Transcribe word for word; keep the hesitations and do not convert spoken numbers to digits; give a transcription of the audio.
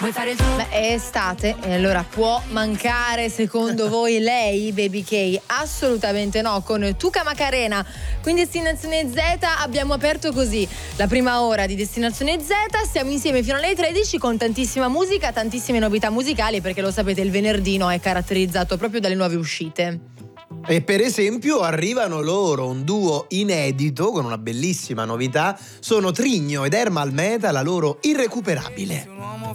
Beh, è estate e allora può mancare secondo voi lei, Baby K? Assolutamente no, con Tuca Macarena. Quindi Destinazione Z abbiamo aperto così la prima ora di Destinazione Z, stiamo insieme fino alle tredici con tantissima musica, tantissime novità musicali, perché lo sapete il venerdì no, è caratterizzato proprio dalle nuove uscite. E per esempio arrivano loro, un duo inedito con una bellissima novità, sono Trigno ed Ermal Meta, la loro Irrecuperabile. Un uomo